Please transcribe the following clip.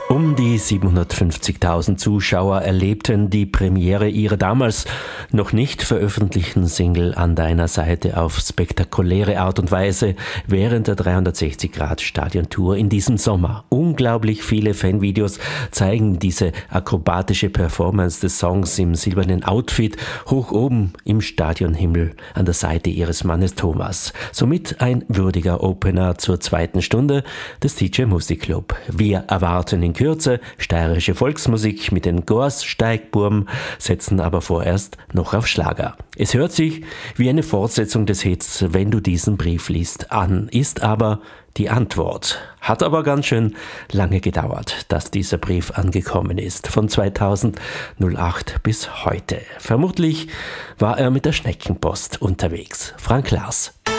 Um die 750.000 Zuschauer erlebten die Premiere ihrer damals noch nicht veröffentlichten Single An deiner Seite auf spektakuläre Art und Weise während der 360-Grad-Stadion-Tour in diesem Sommer. Unglaublich viele Fanvideos zeigen diese akrobatische Performance des Songs im silbernen Outfit hoch oben im Stadionhimmel an der Seite ihres Mannes Thomas. Somit ein würdiger Opener zur zweiten Stunde des DJ Musikclub. Wir erwarten in Kürze steirische Volksmusik mit den Gors Steigburm, setzen aber vorerst noch auf Schlager. Es hört sich wie eine Fortsetzung des Hits Wenn du diesen Brief liest an, ist aber die Antwort. Hat aber ganz schön lange gedauert, dass dieser Brief angekommen ist, von 2008 bis heute. Vermutlich war er mit der Schneckenpost unterwegs. Frank Lars.